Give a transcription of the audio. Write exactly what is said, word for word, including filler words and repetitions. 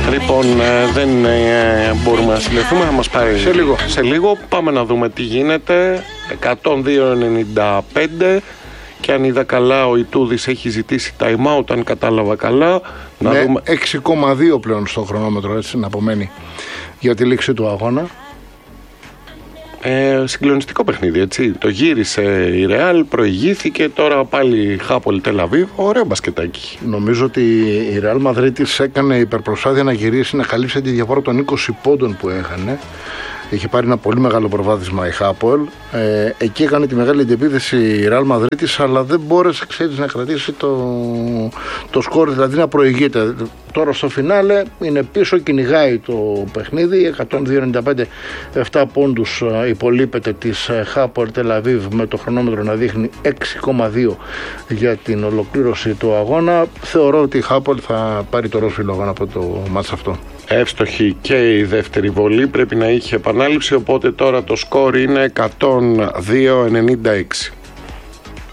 Λοιπόν, ε, δεν ε, μπορούμε να συλλεχθούμε, θα μας πάρει σε λίγο. σε λίγο. Πάμε να δούμε τι γίνεται. εκατόν δύο ενενήντα πέντε. Και αν είδα καλά, ο Ιτούδης έχει ζητήσει time out, αν κατάλαβα καλά. Να ναι, δούμε... έξι κόμμα δύο πλέον στο χρονόμετρο, έτσι να απομένει για τη λήξη του αγώνα. Ε, συγκλονιστικό παιχνίδι, έτσι. Το γύρισε η Ρεάλ, προηγήθηκε, τώρα πάλι Χάπολ Τελαβίβ. Ωραίο μπασκετάκι. Νομίζω ότι η Ρεάλ Μαδρίτης έκανε υπερπροσάδεια να γυρίσει, να καλύψει τη διαφορά των είκοσι πόντων που έχανε. Είχε πάρει ένα πολύ μεγάλο προβάδισμα η Χάπολ. Ε, εκεί έκανε τη μεγάλη αντιεπίθεση η Ρεάλ Μαδρίτης, αλλά δεν μπόρεσε, ξέρεις, να κρατήσει το, το σκορ, δηλαδή να προηγείται. Τώρα στο φινάλε είναι πίσω, κυνηγάει το παιχνίδι. εκατόν δύο ενενήντα πέντε, επτά πόντους υπολείπεται της Χάπολ Τελαβίβ, με το χρονόμετρο να δείχνει έξι κόμμα δύο για την ολοκλήρωση του αγώνα. Θεωρώ ότι η Χάπολ θα πάρει το ρόσφυλο αγώνα από το μάτς αυτό. Εύστοχη και η δεύτερη βολή, πρέπει να είχε επανάληψη, οπότε τώρα το σκορ είναι εκατόν δύο ενενήντα έξι.